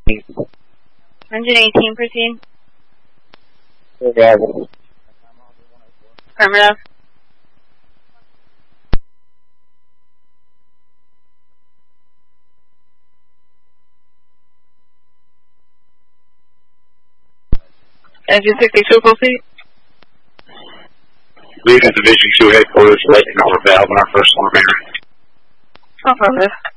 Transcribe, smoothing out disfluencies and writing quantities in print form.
Engine 18, proceed. Yeah. Affirmative. Engine 62, proceed. Leaving Division 2 headquarters, letting our valve on our first alarm area. Affirmative.